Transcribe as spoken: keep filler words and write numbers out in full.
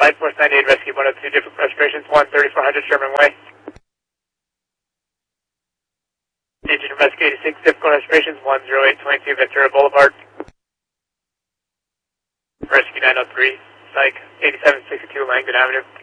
Life Force ninety-eight, Rescue one oh two, different restorations, one thirty-four hundred Sherman Way. Agent Rescue eighty-six, difficult restorations, one oh eight twenty-two Ventura Boulevard. Rescue nine oh three, Psych eighty-seven sixty-two Langdon Avenue.